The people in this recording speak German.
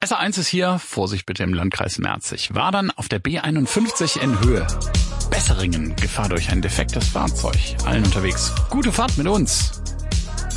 SR1 ist hier, Vorsicht bitte im Landkreis Merzig. War dann auf der B51 in Höhe. Besseringen, Gefahr durch ein defektes Fahrzeug. Allen unterwegs, gute Fahrt mit uns.